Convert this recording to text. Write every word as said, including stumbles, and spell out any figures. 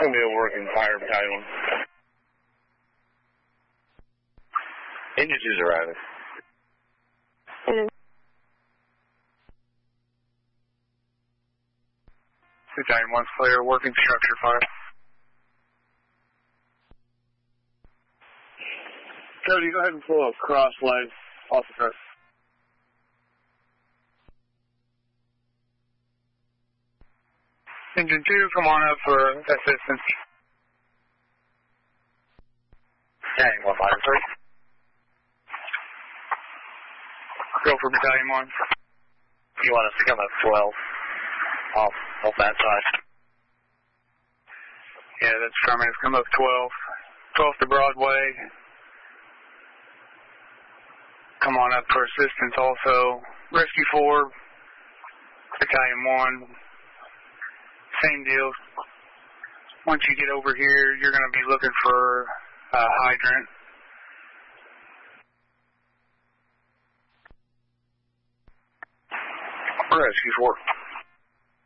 going to be a working fire battalion. Engine two's arriving. Battalion one's clear, working structure fire. Cody, go ahead and pull a cross line off the truck. Engine two, come on up for assistance. Dang, one five three. Go for battalion one. You want us to come up twelve off, off that side? Yeah, that's affirmative. Come up twelve. twelve to Broadway. Come on up for assistance also. Rescue four, battalion one. Same deal. Once you get over here, you're going to be looking for a hydrant. Rescue four.